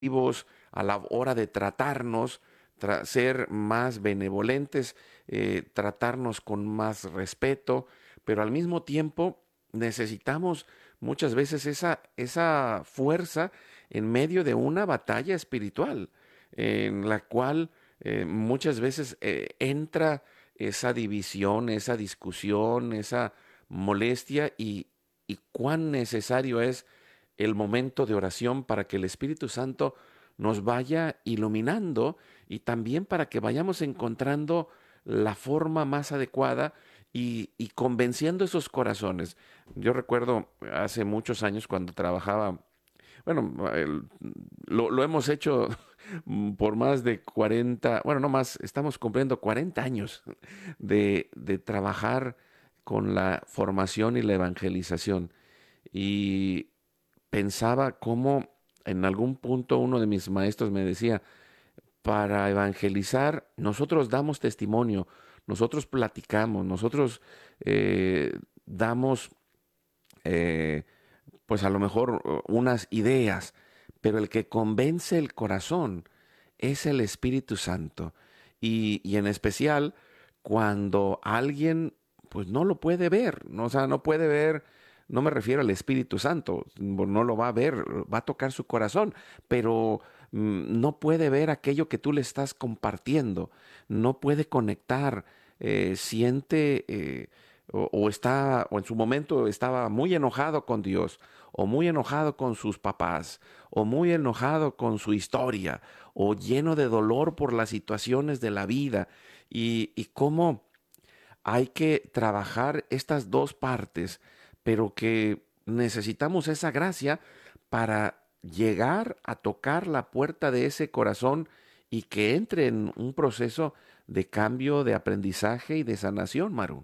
a la hora de tratarnos, ser más benevolentes, tratarnos con más respeto, pero al mismo tiempo necesitamos muchas veces esa fuerza en medio de una batalla espiritual, en la cual muchas veces entra esa división, esa discusión, esa molestia y cuán necesario es el momento de oración para que el Espíritu Santo nos vaya iluminando y también para que vayamos encontrando la forma más adecuada y convenciendo esos corazones. Yo recuerdo hace muchos años cuando trabajaba, bueno, lo hemos hecho por más de 40, bueno, no más, estamos cumpliendo 40 años de trabajar con la formación y la evangelización. Y pensaba cómo en algún punto uno de mis maestros me decía, para evangelizar nosotros damos testimonio, nosotros platicamos, nosotros damos eh, pues a lo mejor unas ideas, pero el que convence el corazón es el Espíritu Santo. Y en especial cuando alguien pues no lo puede ver, ¿no? O sea, no puede ver, no me refiero al Espíritu Santo, no lo va a ver, va a tocar su corazón, pero no puede ver aquello que tú le estás compartiendo, no puede conectar, siente o está, o en su momento estaba muy enojado con Dios, o muy enojado con sus papás, o muy enojado con su historia, o lleno de dolor por las situaciones de la vida, y cómo hay que trabajar estas dos partes, pero que necesitamos esa gracia para llegar a tocar la puerta de ese corazón y que entre en un proceso de cambio, de aprendizaje y de sanación, Maru.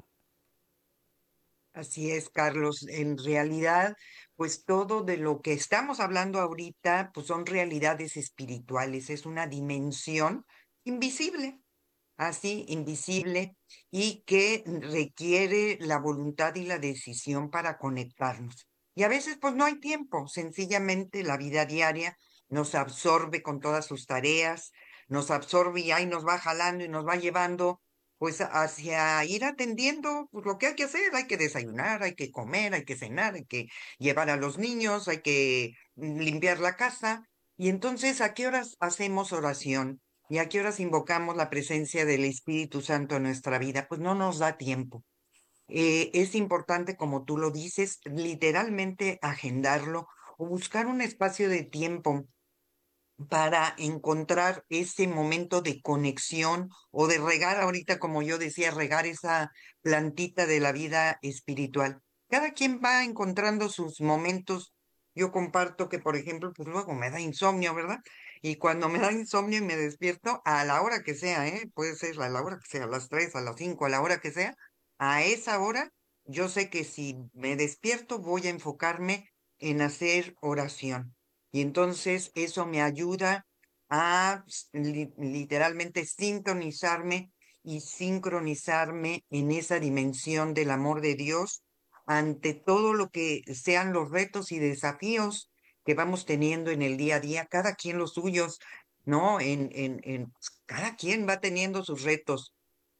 Así es, Carlos. En realidad, pues todo de lo que estamos hablando ahorita, pues son realidades espirituales, es una dimensión invisible, así, invisible, y que requiere la voluntad y la decisión para conectarnos. Y a veces, pues no hay tiempo, sencillamente la vida diaria nos absorbe con todas sus tareas, nos absorbe y ahí nos va jalando y nos va llevando pues hacia ir atendiendo pues, lo que hay que desayunar, hay que comer, hay que cenar, hay que llevar a los niños, hay que limpiar la casa. Y entonces, ¿a qué horas hacemos oración? ¿Y a qué horas invocamos la presencia del Espíritu Santo en nuestra vida? Pues no nos da tiempo. Es importante, como tú lo dices, literalmente agendarlo o buscar un espacio de tiempo para encontrar ese momento de conexión o de regar ahorita, como yo decía, regar esa plantita de la vida espiritual. Cada quien va encontrando sus momentos. Yo comparto que, por ejemplo, pues luego me da insomnio, ¿verdad? Y cuando me da insomnio y me despierto, a la hora que sea, ¿eh? Puede ser a la hora que sea, a las 3, a las 5, a la hora que sea, a esa hora, yo sé que si me despierto voy a enfocarme en hacer oración. Y entonces eso me ayuda a literalmente sintonizarme y sincronizarme en esa dimensión del amor de Dios ante todo lo que sean los retos y desafíos que vamos teniendo en el día a día, cada quien los suyos, ¿no? Cada quien va teniendo sus retos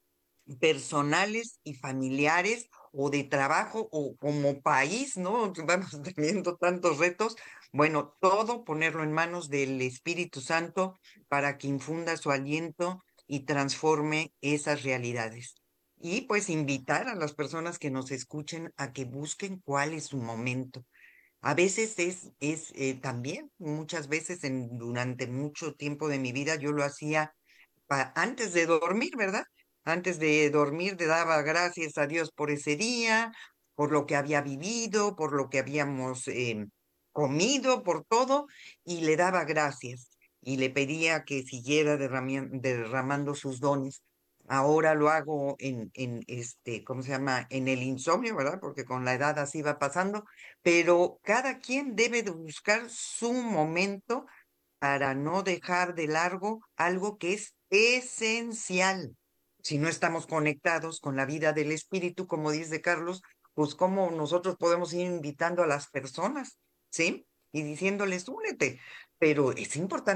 personales y familiares o de trabajo o como país, ¿no? Vamos teniendo tantos retos. Bueno, todo ponerlo en manos del Espíritu Santo para que infunda su aliento y transforme esas realidades. Y pues invitar a las personas que nos escuchen a que busquen cuál es su momento. A veces también, muchas veces durante mucho tiempo de mi vida yo lo hacía antes de dormir, ¿verdad? Antes de dormir le daba gracias a Dios por ese día, por lo que había vivido, por lo que habíamos comido, por todo, y le daba gracias y le pedía que siguiera derramando sus dones. Ahora lo hago ¿cómo se llama? En el insomnio, ¿verdad? Porque con la edad así va pasando, pero cada quien debe de buscar su momento para no dejar de largo algo que es esencial. Si no estamos conectados con la vida del espíritu, como dice Carlos, pues cómo nosotros podemos ir invitando a las personas, ¿sí? Y diciéndoles, únete. pero es importante